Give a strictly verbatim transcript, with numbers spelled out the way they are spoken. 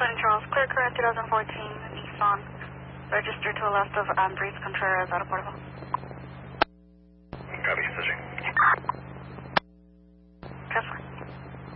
Saint Charles, clear current twenty fourteen Nissan, registered to the left of Andres Contreras, out of Portable. Copy, switching.